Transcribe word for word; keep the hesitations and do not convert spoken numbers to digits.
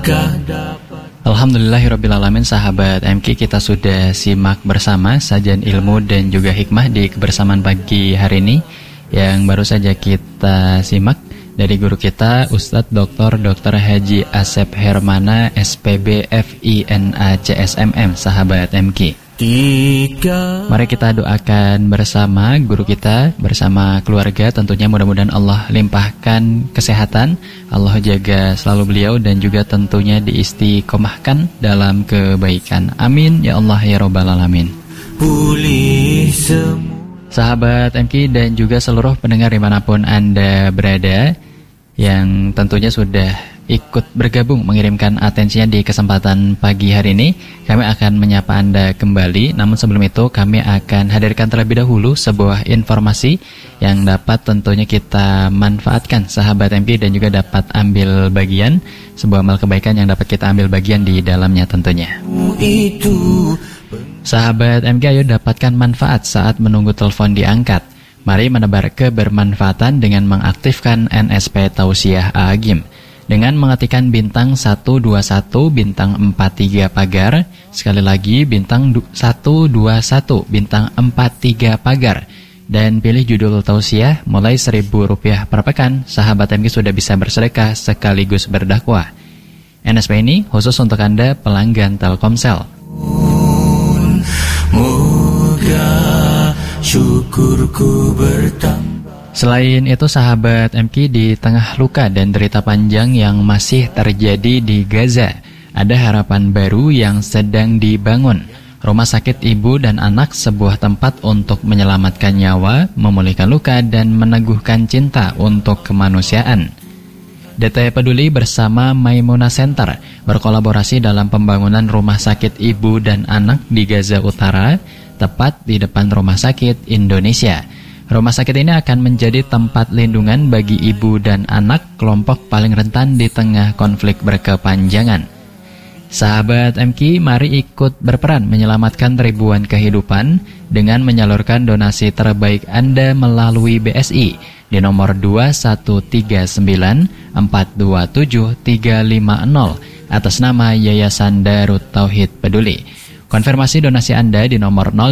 Alhamdulillahirrabbilalamin, sahabat M K, kita sudah simak bersama sajian ilmu dan juga hikmah di kebersamaan pagi hari ini yang baru saja kita simak dari guru kita Ustadz Doktor Doktor Haji Asep Hermana S P B F I N A C S M M, sahabat M K. Mari kita doakan bersama guru kita, bersama keluarga. Tentunya mudah-mudahan Allah limpahkan kesehatan, Allah jaga selalu beliau, dan juga tentunya diistiqomahkan dalam kebaikan. Amin ya Allah ya Rabbal Alamin. Sahabat M K dan juga seluruh pendengar dimanapun Anda berada, yang tentunya sudah ikut bergabung mengirimkan atensinya di kesempatan pagi hari ini, kami akan menyapa Anda kembali. Namun sebelum itu kami akan hadirkan terlebih dahulu sebuah informasi yang dapat tentunya kita manfaatkan, sahabat M P, dan juga dapat ambil bagian, sebuah amal kebaikan yang dapat kita ambil bagian di dalamnya tentunya. Sahabat M K, ayo dapatkan manfaat saat menunggu telepon diangkat. Mari menebar kebermanfaatan dengan mengaktifkan N S P Tausiah Agim. Dengan mengetikkan bintang satu dua satu bintang empat tiga pagar. Sekali lagi bintang satu dua satu bintang empat tiga pagar, dan pilih judul tausiah mulai seribu rupiah per pekan. Sahabat M K sudah bisa bersedekah sekaligus berdakwah. N S P ini khusus untuk Anda pelanggan Telkomsel. Moga syukurku bertambah. Selain itu, sahabat M K, di tengah luka dan derita panjang yang masih terjadi di Gaza, ada harapan baru yang sedang dibangun. Rumah Sakit Ibu dan Anak, sebuah tempat untuk menyelamatkan nyawa, memulihkan luka, dan meneguhkan cinta untuk kemanusiaan. D T Peduli bersama Maimuna Center berkolaborasi dalam pembangunan Rumah Sakit Ibu dan Anak di Gaza Utara, tepat di depan Rumah Sakit Indonesia. Rumah sakit ini akan menjadi tempat lindungan bagi ibu dan anak, kelompok paling rentan di tengah konflik berkepanjangan. Sahabat M K, mari ikut berperan menyelamatkan ribuan kehidupan dengan menyalurkan donasi terbaik Anda melalui B S I di nomor dua satu tiga sembilan empat dua tujuh tiga lima nol atas nama Yayasan Darut Tauhid Peduli. Konfirmasi donasi Anda di nomor nol